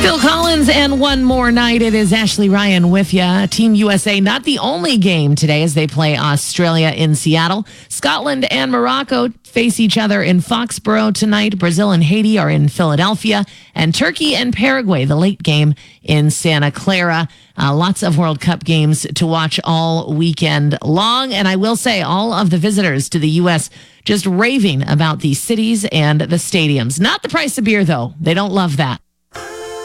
Phil Collins and One More Night. It is Ashley Ryan with you. Team USA, not the only game today as they play Australia in Seattle. Scotland and Morocco face each other in Foxborough tonight. Brazil and Haiti are in Philadelphia. And Turkey and Paraguay, the late game in Santa Clara. Lots of World Cup games to watch all weekend long. And I will say, all of the visitors to the U.S. just raving about the cities and the stadiums. Not the price of beer, though. They don't love that.